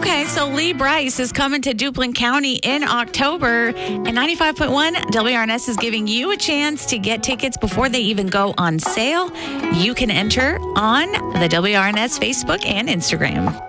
Okay, so Lee Brice is coming to Duplin County in October, and 95.1 WRNS is giving you a chance to get tickets before they even go on sale. You can enter on the WRNS Facebook and Instagram.